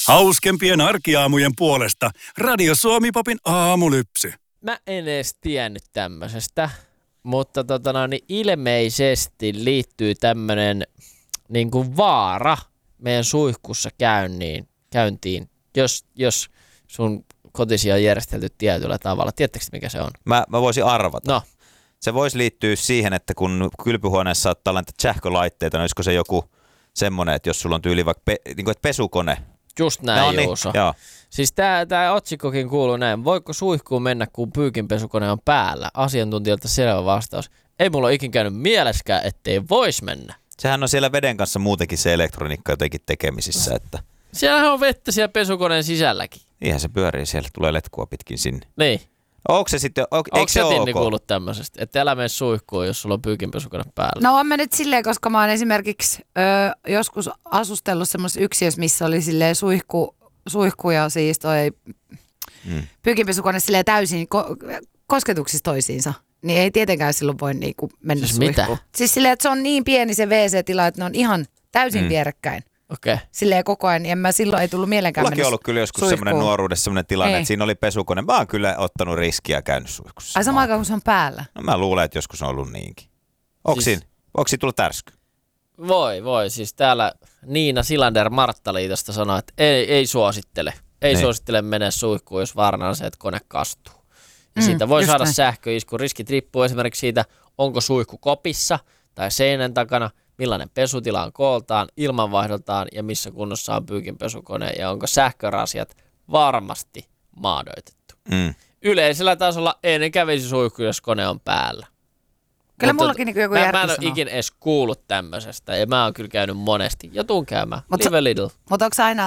Hauskempien arkiaamujen puolesta Radio Suomi-popin aamulypsy. Mä en edes tiennyt tämmöisestä, mutta ilmeisesti liittyy tämmönen niin kuin vaara meidän suihkussa käyntiin, jos sun kotisi on järjestelty tietyllä tavalla. Tiedättekö mikä se on? Mä voisin arvata. No. Se voisi liittyä siihen, että kun kylpyhuoneessa saattaa olla sähkölaitteita, niin olisiko se joku semmoinen, että jos sulla on tyyli vaikka pesukone. Just näin, niin, Juuso. joo. Siis tää otsikkokin kuuluu näin. Voiko suihkuun mennä, kun pyykinpesukone on päällä? Asiantuntijalta selvä vastaus. Ei mulla ole ikin käynyt mieleskään, ettei vois mennä. Sehän on siellä veden kanssa muutenkin se elektroniikka jotenkin tekemisissä. Että... Siellähän on vettä siellä pesukoneen sisälläkin. Ihan se pyörii siellä, tulee letkua pitkin sinne. Niin. Onko se sitten, eikö se Tinni ok? kuullut tämmöisestä, että älä mene suihkuun, jos sulla on pyykinpesukone päällä? No on mennyt silleen, koska mä oon esimerkiksi joskus asustellut semmoisessa yksiössä, missä oli silleen suihku ja siis toi pyykinpesukone silleen täysin kosketuksissa toisiinsa. Niin ei tietenkään silloin voi niinku mennä siis suihkuun. mitä? Siis silleen, että se on niin pieni se WC-tila, että ne on ihan täysin vierekkäin. Okei. Silleen koko ajan, niin silloin ei tullut mielenkään Mullakin mennä on ollut kyllä joskus suihkuun. semmoinen nuoruudessa semmoinen tilanne, Ei. että siinä oli pesukone. Mä oon kyllä ottanut riskiä ja käynyt suihkussa. Ai samaan aikaan, kun se on päällä. No mä luulen, että joskus on ollut niinkin. Onko siinä tullut tärsky? Voi. Siis täällä Niina Silander Marttaliitosta sanoo, että ei suosittele. Ei suosittele mennä suihkuun, jos vaarana on se, että kone kastuu. Ja siitä voi saada sähköisku. Riskit riippuu esimerkiksi siitä, onko suihku kopissa tai seinän takana, millainen pesutila on kooltaan, ilmanvaihdoltaan ja missä kunnossa on pyykinpesukone ja onko sähkörasiat varmasti maadoitettu. Yleisellä tasolla en kävisi suihku, jos kone on päällä. Kyllä mullakin niin joku järki Mä en ole sanoo. ikin edes kuullut tämmöisestä ja mä oon kyllä käynyt monesti ja tuun käymään. Live a little. Mutta onko sä aina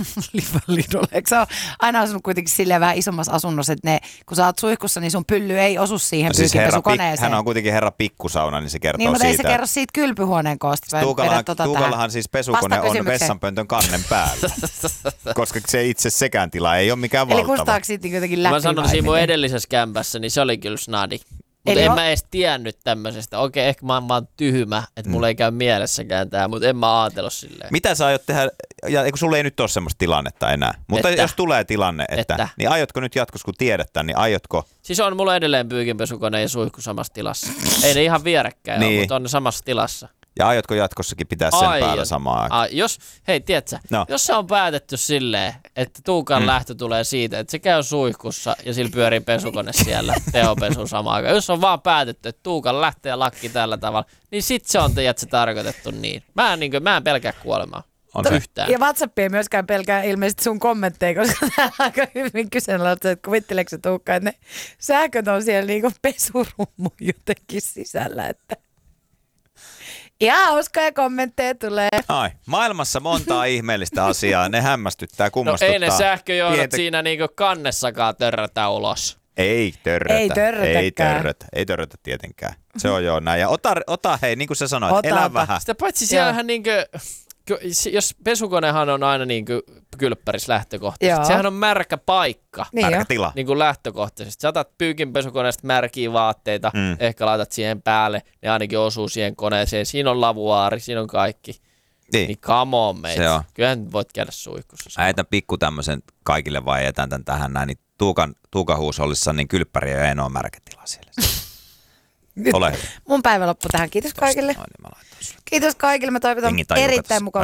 aina asunut kuitenkin silleen vähän isommassa asunnossa, että kun sä oot suihkussa, niin sun pylly ei osu siihen pyykinpesukoneeseen. Hän on kuitenkin herra pikkusauna, niin se kertoo niin, mutta siitä. ei se kerro siitä kylpyhuoneen koosta. Tuukallahan siis pesukone on vessanpöntön kannen päällä, koska se itse sekään tila ei ole mikään valtava. Eli kustaako siitä jotenkin läpi? Mä sanoin siinä mun edellisessä kämpässä, niin se oli kyllä snadi. Mutta en mä edes tiennyt tämmöisestä. Okei, ehkä mä oon tyhmä, että mulla ei käy mielessäkään tää, mutta en mä ajatellut silleen. Mitä sä aiot tehdä, ja kun sulla ei nyt ole semmoista tilannetta enää, mutta jos tulee tilanne, niin aiotko nyt jatkossa, kun tiedät tämän, niin aiotko? Siis on mulla edelleen pyykinpesukone ja suihku samassa tilassa. Ei ne ihan vierekkäin ole, mutta on ne samassa tilassa. Ja aiotko jatkossakin pitää sen päällä samaan aikaan? Hei, tiedätkö, jos se on päätetty silleen, että Tuukan lähtö tulee siitä, että se käy suihkussa ja sillä pyörii pesukone siellä tehopesun samaan aikaan. Jos on vaan päätetty, että Tuukan lähtee lakki tällä tavalla, niin sit se on se tarkoitettu niin. Mä en pelkää kuolemaa. Yhtään. Ja WhatsApp ei myöskään pelkää ilmeisesti sun kommentteja, koska täällä aika hyvin kyseenalaista, että kuvitteleeko se Tuukka, että ne sähköt on siellä niinku pesurummu jotenkin sisällä, että... Ihan hauskoja kommentteja tulee. Ai, maailmassa montaa ihmeellistä asiaa. Ne hämmästyttää, kummastuttaa. No ei ne sähköjohdot siinä niinku kannessakaan törrätä ulos. Ei törrötä. Ei törrötä tietenkään. Se on joo näin. Ja ota hei, niin kuin sä sanoit, elä vähän. Sitä paitsi siellähän niinkö... Jos pesukonehan on aina niin kuin kylppäris lähtökohtaisesti. Sehän on märkä paikka. Märkä tila. Niin kuin lähtökohtaisesti. Sä otat pyykinpesukoneesta märkiä vaatteita, ehkä laitat siihen päälle, ne ainakin osuu siihen koneeseen. Siinä on lavuaari, siinä on kaikki. Niin come on, mate. Kyllähän voit käydä suihkussa. Äitän pikku tämmöisen kaikille vai jätän tän tähän näin. Niin Tuukan huushollissa niin kylppäri ei ole märkä tila siellä. Ole hyvä. Mun päivä loppu tähän. Kiitos kaikille. Kiitos kaikille. Mä toivotan erittäin mukavaa.